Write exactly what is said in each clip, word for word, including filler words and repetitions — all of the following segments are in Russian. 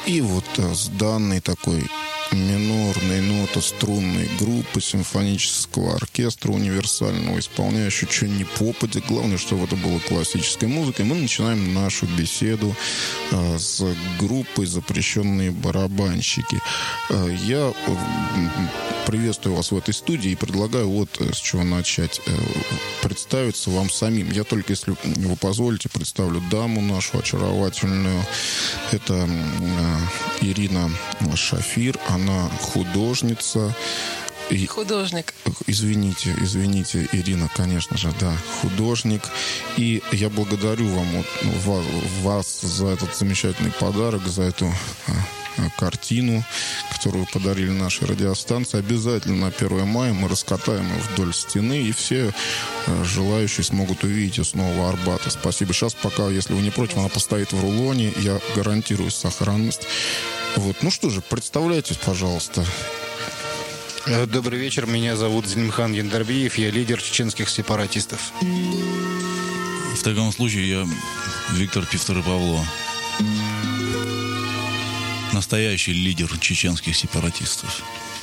И вот с данной такой минорной ноты струнной группы симфонического оркестра универсального, исполняющего что ни попадя, главное, чтобы это была классическая музыка, и мы начинаем нашу беседу а, с группой «Запрещенные барабанщики». А, я приветствую вас в этой студии и предлагаю вот с чего начать. Представиться вам самим. Я только, если вы позволите, представлю даму нашу очаровательную. Это Ирина Шафир. Она художница. И, художник. Извините, извините, Ирина, конечно же, да, художник. И я благодарю вам, вот, вас, вас за этот замечательный подарок, за эту картину, которую подарили нашей радиостанции. Обязательно на первое мая мы раскатаем ее вдоль стены, и все желающие смогут увидеть ее снова Арбата. Спасибо. Сейчас пока, если вы не против, она постоит в рулоне. Я гарантирую сохранность. Вот. Ну что же, представляйтесь, пожалуйста. Добрый вечер. Меня зовут Зелимхан Яндарбиев. Я лидер чеченских сепаратистов. В таком случае я Виктор Пивторы-Павло. Настоящий лидер чеченских сепаратистов.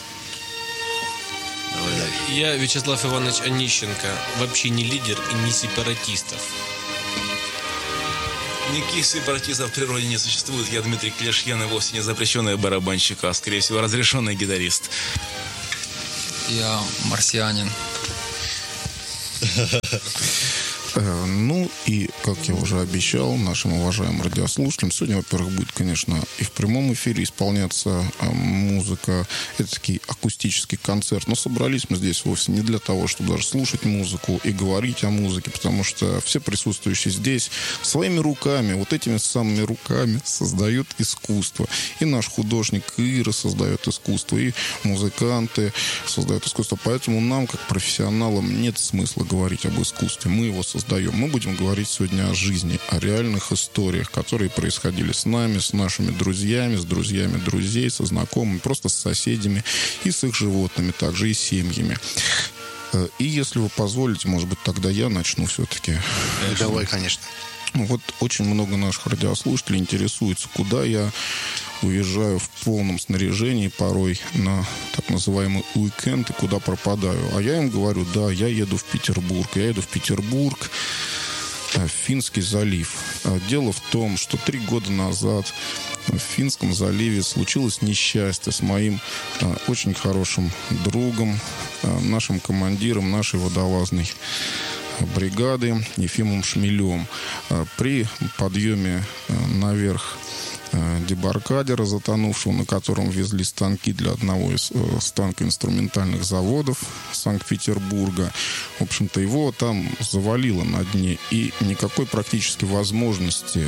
Я Вячеслав Иванович Онищенко. Вообще не лидер и не сепаратистов. Никаких сепаратистов в природе не существует. Я Дмитрий Клешьян, и вовсе не запрещенный барабанщик, а, скорее всего, разрешенный гитарист. Я марсианин. Ну и, как я уже обещал нашим уважаемым радиослушателям, сегодня, во-первых, будет, конечно, и в прямом эфире исполняться музыка. Это такой акустический концерт. Но собрались мы здесь вовсе не для того, чтобы даже слушать музыку и говорить о музыке, потому что все присутствующие здесь своими руками, вот этими самыми руками создают искусство. И наш художник Ира создает искусство, и музыканты создают искусство. Поэтому нам, как профессионалам, нет смысла говорить об искусстве. Мы его создаем. Мы будем говорить сегодня о жизни, о реальных историях, которые происходили с нами, с нашими друзьями, с друзьями друзей, со знакомыми, просто с соседями и с их животными, также и семьями. И если вы позволите, может быть, тогда я начну все-таки. Давай, конечно. Вот очень много наших радиослушателей интересуется, куда я уезжаю в полном снаряжении порой на так называемый уикенд и куда пропадаю. А я им говорю, да, я еду в Петербург. Я еду в Петербург, в Финский залив. Дело в том, что три года назад в Финском заливе случилось несчастье с моим очень хорошим другом, нашим командиром нашей водолазной бригады Ефимом Шмелем. При подъеме наверх дебаркадера, затонувшего, на котором везли станки для одного из станкоинструментальных заводов Санкт-Петербурга. В общем-то, его там завалило на дне, и никакой практически возможности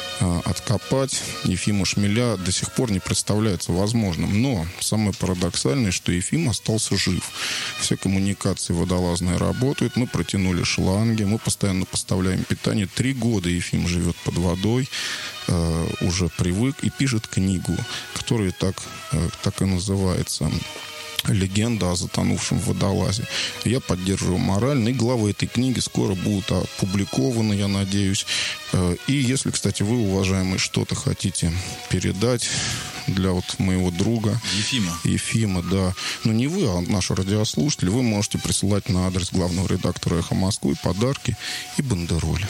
откопать Ефима Шмеля до сих пор не представляется возможным. Но самое парадоксальное, что Ефим остался жив. Все коммуникации водолазные работают. Мы протянули шланги, мы постоянно поставляем питание. Три года Ефим живет под водой, э, уже привык и пишет книгу, которая так, э, так и называется «Легенда о затонувшем водолазе». Я поддерживаю морально, и главы этой книги скоро будут опубликованы, я надеюсь. И если, кстати, вы, уважаемые, что-то хотите передать для вот моего друга Ефима. Ефима, да. Но не вы, а наши радиослушатели, вы можете присылать на адрес главного редактора «Эхо Москвы» подарки и бандероли.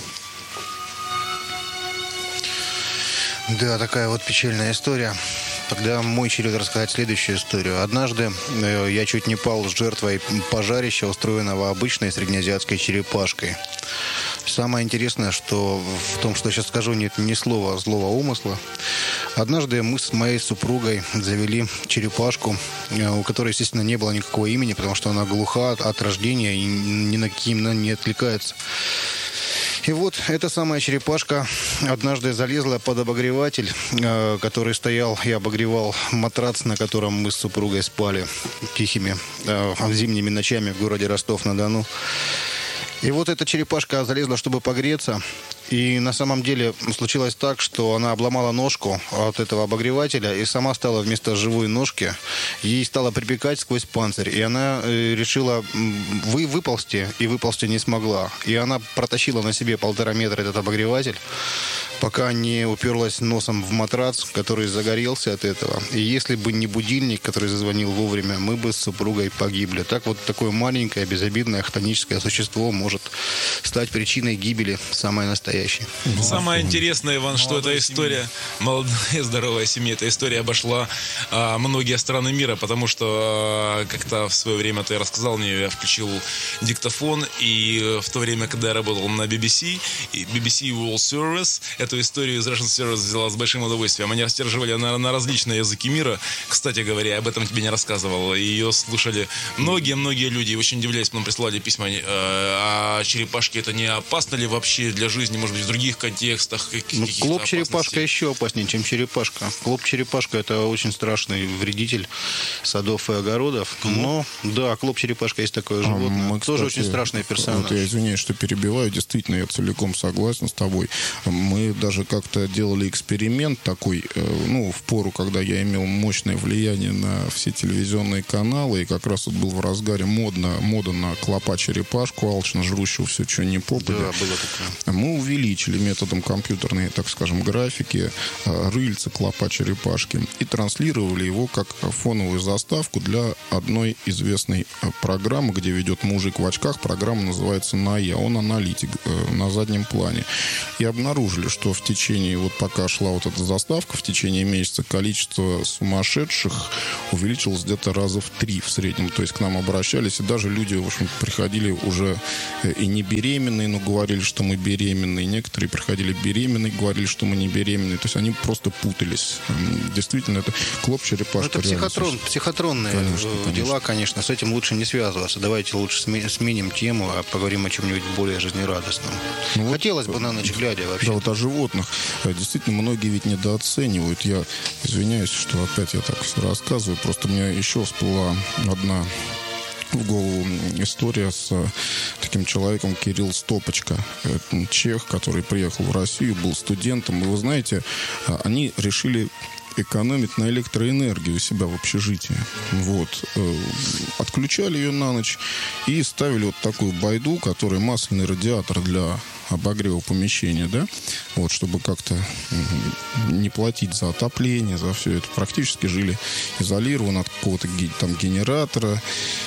Да, такая вот печальная история. Тогда мой черед рассказать следующую историю. Однажды э, я чуть не пал жертвой пожарища, устроенного обычной среднеазиатской черепашкой. Самое интересное, что в том, что я сейчас скажу, нет ни слова злого умысла. Однажды мы с моей супругой завели черепашку, у которой, естественно, не было никакого имени, потому что она глуха от рождения и ни на какие имена не откликается. И вот эта самая черепашка однажды залезла под обогреватель, э, который стоял и обогревал матрац, на котором мы с супругой спали тихими э, зимними ночами в городе Ростов-на-Дону. И вот эта черепашка залезла, чтобы погреться, И на самом деле случилось так, что она обломала ножку от этого обогревателя и сама стала вместо живой ножки, ей стало припекать сквозь панцирь. И она э, решила вы, выползти, и выползти не смогла. И она протащила на себе полтора метра этот обогреватель, пока не уперлась носом в матрац, который загорелся от этого. И если бы не будильник, который зазвонил вовремя, мы бы с супругой погибли. Так вот такое маленькое, безобидное хтоническое существо может стать причиной гибели самой настоящей. Самое интересное, Иван, что эта история, молодая здоровая семья, эта история обошла а, многие страны мира, потому что а, как-то в свое время ты рассказал мне, я включил диктофон, и в то время, когда я работал на би би си, и би би си World Service, эту историю из Russian Service взяла с большим удовольствием. Они растираживали на, на различные языки мира. Кстати говоря, я об этом тебе не рассказывал. Ее слушали многие-многие люди. Очень удивляюсь, нам прислали письма. Э, а черепашки это не опасно ли вообще для жизни? Может быть, в других контекстах? Ну, клоп-черепашка еще опаснее, чем черепашка. Клоп-черепашка это очень страшный вредитель садов и огородов. Но, да, клоп-черепашка есть такое животное. А мы, тоже кстати, очень страшный персонаж. Вот я извиняюсь, что перебиваю. Действительно, я целиком согласен с тобой. Мы даже как-то делали эксперимент такой, ну, в пору, когда я имел мощное влияние на все телевизионные каналы, и как раз вот был в разгаре модно, мода на клопа-черепашку, алчно жрущего все, что не попадет. Да, было такое. Мы увеличили методом компьютерной, так скажем, графики рыльца клопа-черепашки и транслировали его как фоновую заставку для одной известной программы, где ведет мужик в очках. Программа называется «НАЯ». Он аналитик на заднем плане. И обнаружили, что в течение, вот пока шла вот эта заставка, в течение месяца количество сумасшедших увеличилось где-то раза в три в среднем. То есть к нам обращались, и даже люди, в общем, приходили уже и не беременные, но говорили, что мы беременные. Некоторые приходили беременные, говорили, что мы не беременные. То есть они просто путались. Действительно, это клоп-черепашка. Это психотрон, психотронные конечно, дела, конечно. конечно. С этим лучше не связываться. Давайте лучше сменим тему, а поговорим о чем-нибудь более жизнерадостном. Ну, Хотелось вот, бы на ночь глядя вообще. Да, вот о животных. Действительно, многие ведь недооценивают. Я извиняюсь, что опять я так все рассказываю. Просто мне еще всплыла одна в голову история с таким человеком Кирилл Стопочка. Это чех, который приехал в Россию, был студентом. И вы знаете, они решили экономить на электроэнергии у себя в общежитии. Вот. Отключали ее на ночь и ставили вот такую байду, которая масляный радиатор для обогрева помещения, да, вот, чтобы как-то не платить за отопление, за все это. Практически жили изолированно от какого-то там генератора.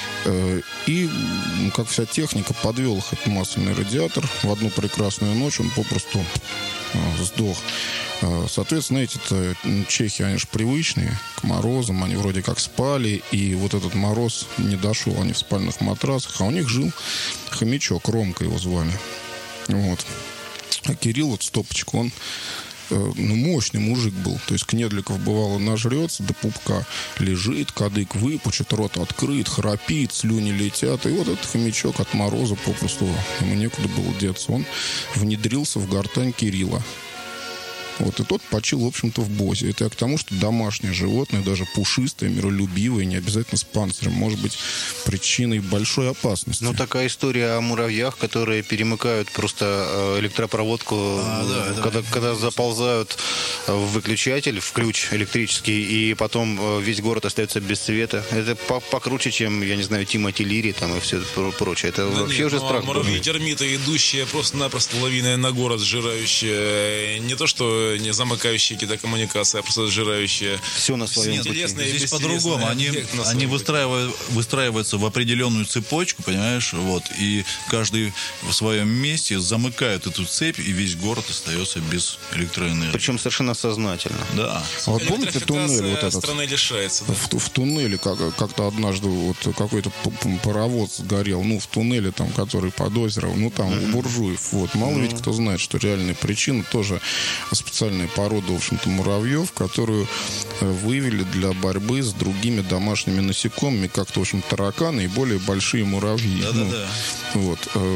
И, как вся техника, подвел их этот масляный радиатор. В одну прекрасную ночь он попросту сдох. Соответственно, эти-то чехи, они же привычные к морозам, они вроде как спали, и вот этот мороз не дошел, они в спальных матрасах, а у них жил хомячок, Ромка его звали. Вот. А Кирилл, вот Стопочка, он ну, мощный мужик был. То есть Кнедликов, бывало, нажрется до пупка, лежит, кадык выпучит, рот открыт, храпит, слюни летят. И вот этот хомячок от мороза попросту, ему некуда было деться. Он внедрился в гортань Кирилла. Вот, и тот почил, в общем-то, в бозе. Это я к тому, что домашнее животное, даже пушистое, миролюбивое, не обязательно с панцирем, может быть причиной большой опасности. Ну, такая история о муравьях, которые перемыкают просто электропроводку, а, да, когда, когда заползают в выключатель, в ключ электрический, и потом весь город остается без света. Это покруче, чем, я не знаю, Тимоти Лири там и все прочее. Это да вообще нет, уже ну, страх. Муравьи, термиты, идущие просто-напросто лавиной на город, сжирающие не то, что не замыкающие какие-то коммуникации, а просто сжирающие. Все на своем пути. Здесь по-другому. Они, они выстраивают, выстраиваются в определенную цепочку, понимаешь, вот, и каждый в своем месте замыкают эту цепь, и весь город остается без электроэнергии. Причем совершенно сознательно. Да. А вот помните туннель вот этот? Страны лишается. Да? В, в туннеле как, как-то однажды вот какой-то паровоз сгорел, ну, в туннеле там, который под озером, ну, там, mm-hmm. у буржуев. Вот. Мало mm-hmm. ведь кто знает, что реальная причина тоже специальная порода, в общем-то, муравьев, которую вывели для борьбы с другими домашними насекомыми, как-то, в общем, тараканы и более большие муравьи. Да, ну, да, да. Вот.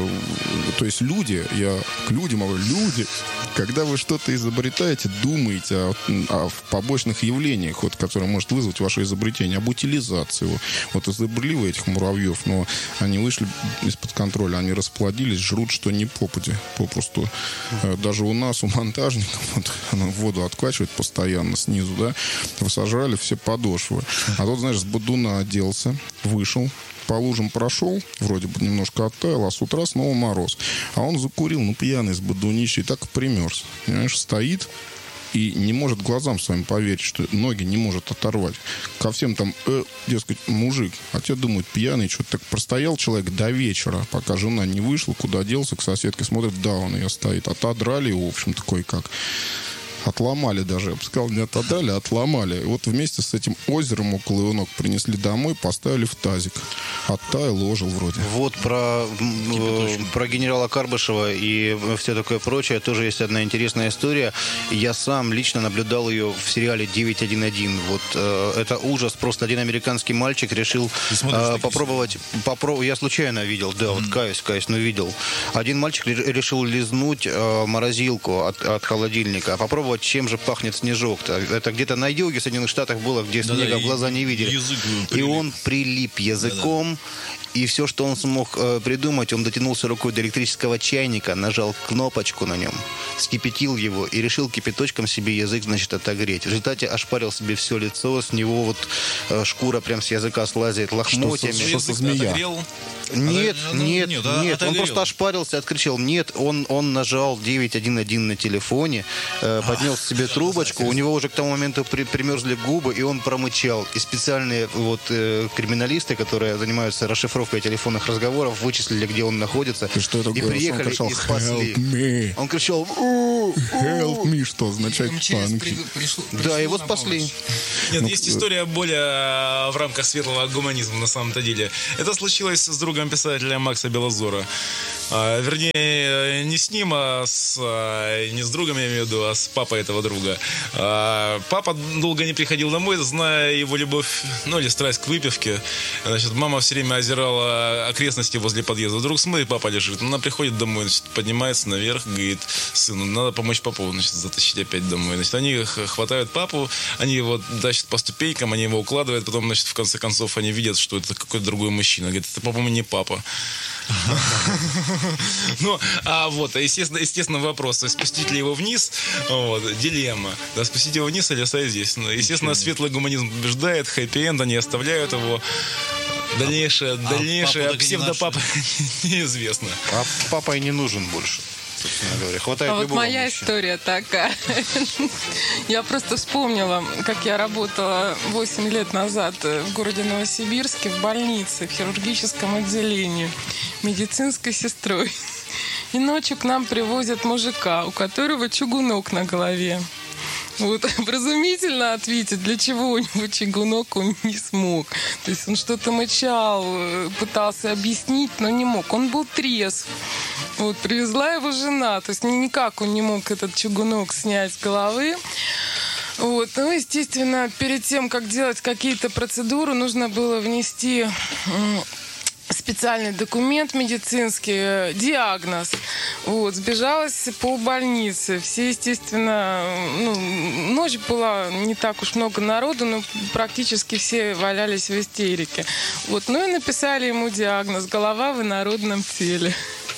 То есть люди, я к людям говорю, люди, когда вы что-то изобретаете, думаете о, о побочных явлениях, вот, которые может вызвать ваше изобретение, об утилизации его. Вот изобрели вы этих муравьев, но они вышли из-под контроля, они расплодились, жрут что ни попади, попросту. Даже у нас, у монтажников, вот, она воду откачивает постоянно снизу, да, сожрали все подошвы. А тут, знаешь, с бодуна оделся, вышел, по лужам прошел, вроде бы немножко оттаял, а с утра снова мороз. А он закурил, ну, пьяный, с бодунищей, и так и примерз. Понимаешь, стоит и не может глазам своим поверить, что ноги не может оторвать. Ко всем там, э, дескать, мужик. А те думают, пьяный, что-то так простоял человек до вечера, пока жена не вышла, куда делся, к соседке смотрит, да, он ее стоит. Отодрали его, в общем, такой как... Отломали даже, я бы сказал, не отдали, а отломали. И вот вместе с этим озером около его ног принесли домой, поставили в тазик. Оттаял, ожил вроде. Вот про, э, про генерала Карбышева и все такое прочее тоже есть одна интересная история. Я сам лично наблюдал ее в сериале девять один один. Вот э, это ужас. Просто один американский мальчик решил э, попробовать... Попро... Я случайно видел, да, mm-hmm. вот каюсь, каюсь, но видел. Один мальчик решил лизнуть э, морозилку от, от холодильника, попробовать, чем же пахнет снежок-то. Это где-то на юге Соединенных Штатах было, где да, снега да, глаза не видели. И он прилип языком. Да, да. И все, что он смог э, придумать, он дотянулся рукой до электрического чайника, нажал кнопочку на нем, вскипятил его и решил кипяточком себе язык, значит, отогреть. В результате ошпарил себе все лицо, с него вот э, шкура прям с языка слазит лохмотьями. Что, что змея? Отогрел? Нет, а, нет, нет, нет. Он просто ошпарился, откричал. Нет, он, он нажал девять один один на телефоне, э, поднес себе трубочку, у него уже к тому моменту при, примерзли губы, и он промычал. И специальные вот э, криминалисты, которые занимаются расшифровкой телефонных разговоров, вычислили, где он находится, и, что это и приехали, кричал, и спасли. Help me. Он кричал Help me, что означает панки. Да, его спасли. Нет, ну, есть история более в рамках светлого гуманизма на самом-то деле. Это случилось с другом писателя Макса Белозора. А, вернее, не с ним, а с, а, не с другом, я имею в виду, а с папой этого друга. А, папа долго не приходил домой, зная его любовь, ну или страсть к выпивке. Значит, мама все время озирала окрестности возле подъезда. Вдруг смотрит, папа лежит. Она приходит домой, значит, поднимается наверх, говорит сыну, надо помочь папу, значит, затащить опять домой. Значит, они хватают папу, они его тащат по ступенькам, они его укладывают, потом, значит, в конце концов они видят, что это какой-то другой мужчина. Говорит, это, по-моему, не папа. Ну, а вот, естественно, естественно, вопрос, спустить ли его вниз, вот, дилемма, да, спустить его вниз или оставить здесь. Ну, естественно, светлый гуманизм побеждает, хэппи-энд, они оставляют его. Дальнейшее, а, дальнейшее, а псевдопапа неизвестно. А папа и не нужен больше. Говоря. Хватает а вот моя мужчины. История такая. Я просто вспомнила, как я работала восемь лет назад в городе Новосибирске в больнице, в хирургическом отделении, медицинской сестрой. И ночью к нам привозят мужика, у которого чугунок на голове. Вот, вразумительно ответить, для чего у него чугунок, он не смог. То есть он что-то мычал, пытался объяснить, но не мог. Он был трезв. Вот, привезла его жена. То есть никак он не мог этот чугунок снять с головы. Вот. Ну, естественно, перед тем, как делать какие-то процедуры, нужно было внести специальный документ медицинский, диагноз. Вот, сбежалась по больнице. Все, естественно, ну, ночь была, не так уж много народу, но практически все валялись в истерике. Вот, ну и написали ему диагноз: голова в инородном теле.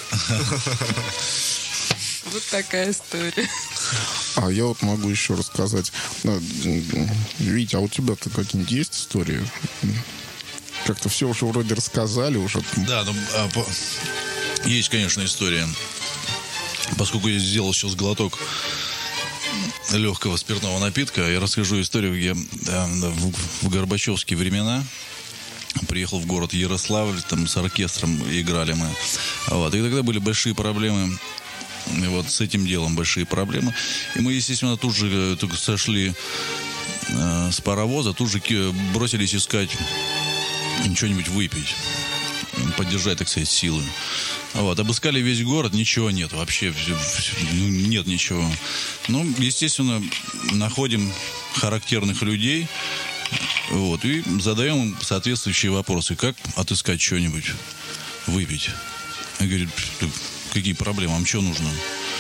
Вот такая история. А я вот могу еще рассказать. Витя, а у тебя-то какие-нибудь есть истории? Как-то все уже вроде рассказали уже. Да, ну, а, по... есть, конечно, история. Поскольку я сделал сейчас глоток легкого спиртного напитка, я расскажу историю, где да, в, в Горбачевские времена приехал в город Ярославль, там с оркестром играли мы. Вот, и тогда были большие проблемы. И вот с этим делом большие проблемы. И мы, естественно, тут же только сошли э, с паровоза, тут же бросились искать что-нибудь выпить, поддержать, так сказать, силы. Вот, обыскали весь город, ничего нет, вообще нет ничего. Ну, естественно, находим характерных людей. Вот, и задаем им соответствующие вопросы. Как отыскать что-нибудь, выпить? Я говорю, какие проблемы, вам что нужно?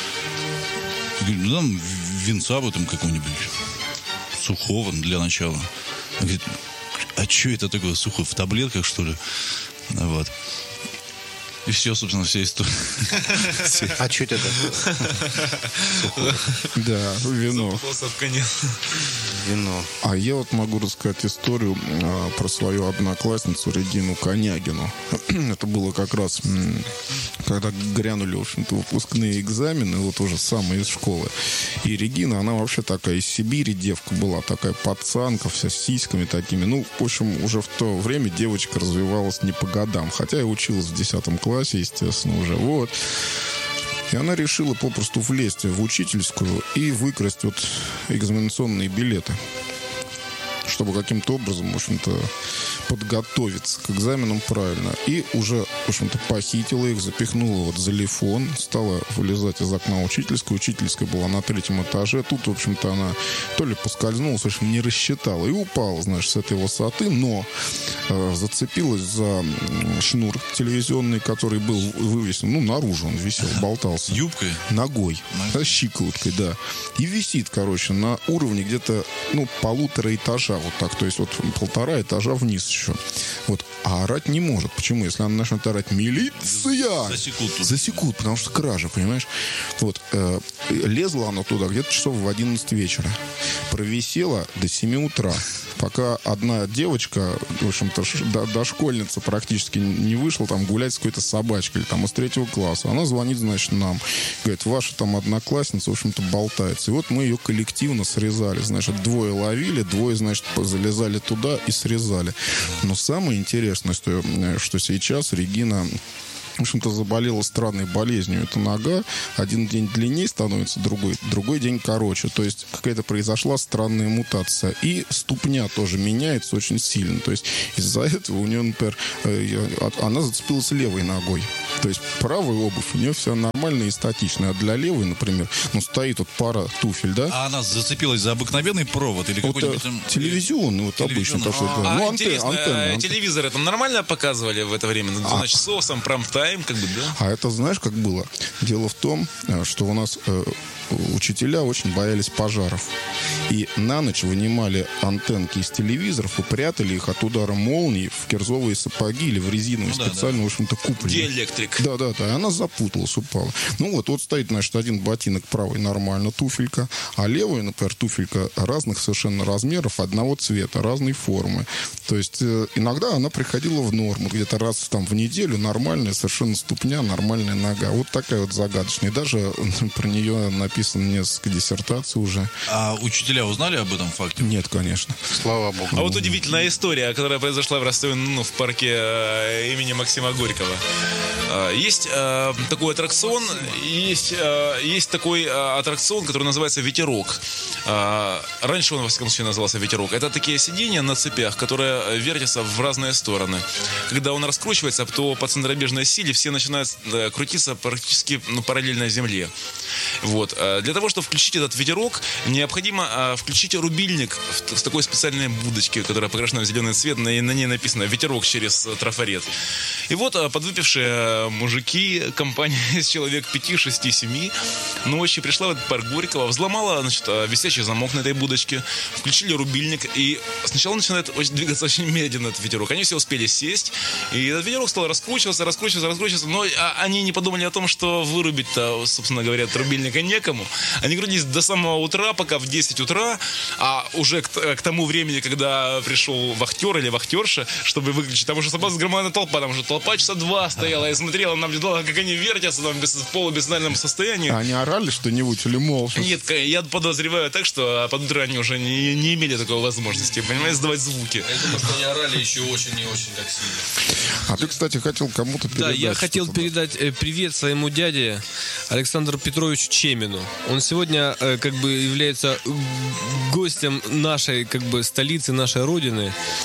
Я говорю, ну там винца в этом какого-нибудь, сухого для начала. Он говорит, а что это такое сухое, в таблетках, что ли? Вот. И все, собственно, вся история. А что это такое? Да, вино. Вино. А я вот могу рассказать историю а, про свою одноклассницу Регину Конягину. Это было как раз, м, когда грянули, в общем-то, выпускные экзамены, вот уже самые из школы. И Регина, она вообще такая из Сибири девка была, такая пацанка, вся с сиськами такими. Ну, в общем, уже в то время девочка развивалась не по годам. Хотя и училась в десятом классе, естественно, уже. Вот. И она решила попросту влезть в учительскую и выкрасть вот экзаменационные билеты, чтобы каким-то образом, в общем-то, подготовиться к экзаменам правильно. И уже, в общем-то, похитила их, запихнула вот за лифон, стала вылезать из окна учительской. Учительская была на третьем этаже. Тут, в общем-то, она то ли поскользнулась, в общем, не рассчитала. И упала, знаешь, с этой высоты, но э, зацепилась за шнур телевизионный, который был вывесен, ну, наружу он висел, болтался. Юбкой? Ногой. Ногой. Щиколоткой, да. И висит, короче, на уровне где-то, ну, полутора этажа. Вот так, то есть вот полтора этажа вниз еще. Вот. А орать не может. Почему? Если она начнет орать «Милиция!» Засекут. Засекут, потому что кража, понимаешь? Вот. Э, лезла она туда где-то часов в одиннадцать вечера. Провисела до семи утра. Пока одна девочка, в общем-то, дошкольница практически не вышла там гулять с какой-то собачкой или там из третьего класса. Она звонит, значит, нам. Говорит, ваша там одноклассница, в общем-то, болтается. И вот мы ее коллективно срезали. Значит, двое ловили, двое, значит, залезали туда и срезали. Но самое интересное, что, что сейчас Регина, в общем-то, заболела странной болезнью. Это нога. Один день длиннее становится, другой, другой день короче. То есть какая-то произошла странная мутация. И ступня тоже меняется очень сильно. То есть из-за этого у нее, например, она зацепилась левой ногой. То есть правая обувь у нее вся нормальная и статичная. А для левой, например, ну, стоит вот пара туфель, да? А она зацепилась за обыкновенный провод или вот, какой-нибудь там... телевизионный, вот обычно. А, такой, да. а Ну, интересно, антенна, антенна. телевизоры там нормально показывали в это время? На двенадцать часов, сам прайм-тайм, как бы, да? А это знаешь, как было? Дело в том, что у нас э, учителя очень боялись пожаров. И на ночь вынимали антенки из телевизоров и прятали их от удара молнии в кирзовые сапоги или в резиновые, ну, специально, да, да. в общем-то, купленные. Диэлектрик. Да, да, да. И она запуталась, упала. Ну вот, вот стоит, значит, один ботинок правый нормально, туфелька, а левая, например, туфелька разных совершенно размеров, одного цвета, разной формы. То есть э, иногда она приходила в норму, где-то раз там в неделю, нормальная совершенно ступня, нормальная нога. Вот такая вот загадочная. И даже про нее написано несколько диссертаций уже. А учителя узнали об этом факте? Нет, конечно. Слава богу. А вот удивительная история, которая произошла в Ростове, ну, в парке э, имени Максима Горького. Э, есть э, такой аттракцион, есть, э, есть такой э, аттракцион, который называется «Ветерок». Э, раньше он, во всяком случае, назывался «Ветерок». Это такие сиденья на цепях, которые вертятся в разные стороны. Когда он раскручивается, то по центробежной силе все начинают э, крутиться практически, ну, параллельно Земле. Вот. Для того, чтобы включить этот ветерок, необходимо а, включить рубильник в, с такой специальной будочки, которая покрашена в зеленый цвет, на, на ней написано «Ветерок» через трафарет. И вот а, подвыпившие мужики, компания из человек пяти, шести, семи, ночью пришла в этот парк Горького, взломала, значит, висячий замок на этой будочке, включили рубильник, и сначала начинает очень, двигаться очень медленно этот ветерок. Они все успели сесть, и этот ветерок стал раскручиваться, раскручиваться, раскручиваться, но а, они не подумали о том, что вырубить-то, собственно говоря, рубильника некому. Они крутились до самого утра, пока в десять утра, а уже к, к тому времени, когда пришел вахтер или вахтерша, чтобы выключить, там уже собралась громадная толпа, там уже толпа часа два стояла и смотрела, наблюдала, как они вертятся там без, в полубессознательном состоянии. А они орали что-нибудь или молча? Нет, я подозреваю так, что под утро они уже не, не имели такой возможности, понимаешь, сдавать звуки. Я думаю, что они орали еще очень и очень так сильно. А ты, кстати, хотел кому-то передать. Да, я хотел передать э, привет своему дяде Александру Петровичу Чемину. Он сегодня э, как бы является гостем нашей как бы столицы, нашей родины.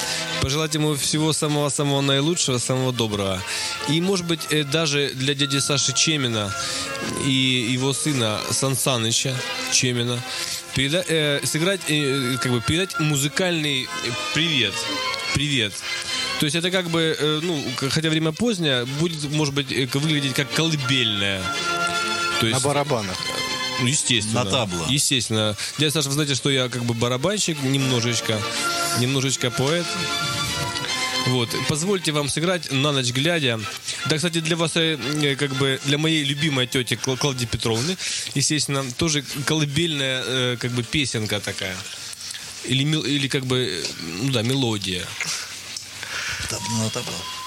Пожелать ему всего самого-самого наилучшего, самого доброго. И, может быть, даже для дяди Саши Чемина и его сына Сан Саныча Чемина переда- э, сыграть, э, как бы передать музыкальный привет. Привет. То есть это как бы, э, ну, хотя время позднее, будет, может быть, выглядеть как колыбельная. То есть, на барабанах. Ну, естественно. На табло. Естественно. Дядя Саша, вы знаете, что я как бы барабанщик немножечко, немножечко поэт. Вот. Позвольте вам сыграть «На ночь глядя». Да, кстати, для вас, как бы, для моей любимой тети Клавдии Петровны, естественно, тоже колыбельная, как бы, песенка такая. Или, или как бы, ну да, мелодия. На табло.